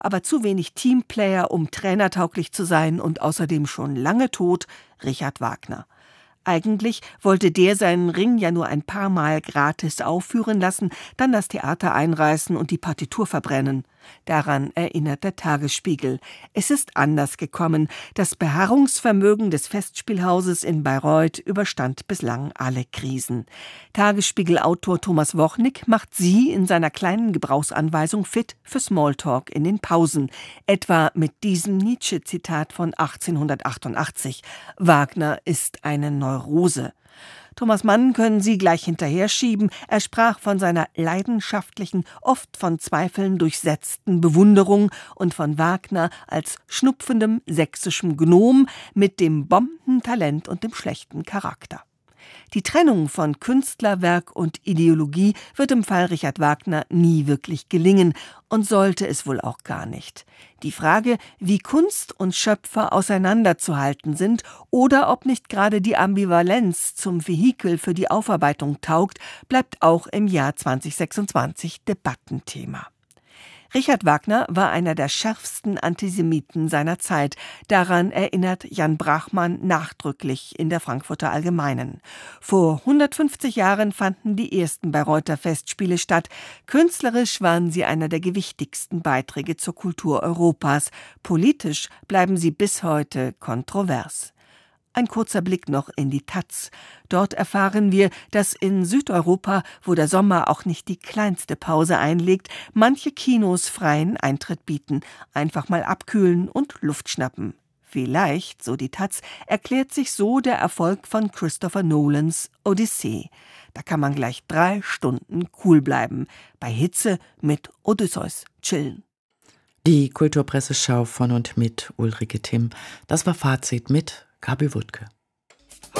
aber zu wenig Teamplayer, um trainertauglich zu sein und außerdem schon lange tot, Richard Wagner. Eigentlich wollte der seinen Ring ja nur ein paar Mal gratis aufführen lassen, dann das Theater einreißen und die Partitur verbrennen. Daran erinnert der Tagesspiegel. Es ist anders gekommen. Das Beharrungsvermögen des Festspielhauses in Bayreuth überstand bislang alle Krisen. Tagesspiegel-Autor Thomas Wochnick macht sie in seiner kleinen Gebrauchsanweisung fit für Smalltalk in den Pausen. Etwa mit diesem Nietzsche-Zitat von 1888. Wagner ist eine Neurose. Thomas Mann können Sie gleich hinterher schieben. Er sprach von seiner leidenschaftlichen, oft von Zweifeln durchsetzten Bewunderung und von Wagner als schnupfendem sächsischem Gnom mit dem Bombentalent und dem schlechten Charakter. Die Trennung von Künstlerwerk und Ideologie wird im Fall Richard Wagner nie wirklich gelingen und sollte es wohl auch gar nicht. Die Frage, wie Kunst und Schöpfer auseinanderzuhalten sind oder ob nicht gerade die Ambivalenz zum Vehikel für die Aufarbeitung taugt, bleibt auch im Jahr 2026 Debattenthema. Richard Wagner war einer der schärfsten Antisemiten seiner Zeit. Daran erinnert Jan Brachmann nachdrücklich in der Frankfurter Allgemeinen. Vor 150 Jahren fanden die ersten Bayreuther Festspiele statt. Künstlerisch waren sie einer der gewichtigsten Beiträge zur Kultur Europas. Politisch bleiben sie bis heute kontrovers. Ein kurzer Blick noch in die taz. Dort erfahren wir, dass in Südeuropa, wo der Sommer auch nicht die kleinste Pause einlegt, manche Kinos freien Eintritt bieten. Einfach mal abkühlen und Luft schnappen. Vielleicht, so die taz, erklärt sich so der Erfolg von Christopher Nolans Odyssee. Da kann man gleich 3 Stunden cool bleiben. Bei Hitze mit Odysseus chillen. Die Kulturpresseschau von und mit Ulrike Timm. Das war Fazit mit Gabi Wuttke.